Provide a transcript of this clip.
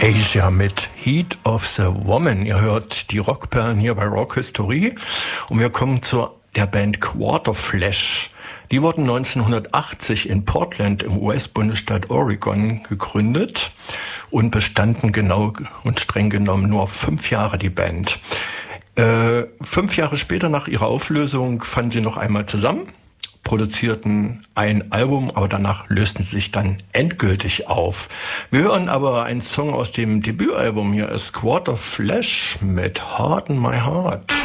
Asia mit Heat of the Woman. Ihr hört die Rockperlen hier bei Rock History und wir kommen zu der Band Quarterflash. Die wurden 1980 in Portland im US-Bundesstaat Oregon gegründet und bestanden genau und streng genommen nur 5 Jahre, die Band. 5 Jahre später nach ihrer Auflösung fanden sie noch einmal zusammen, produzierten ein Album, aber danach lösten sie sich dann endgültig auf. Wir hören aber einen Song aus dem Debütalbum. Hier ist Quarterflash mit Heart in My Heart.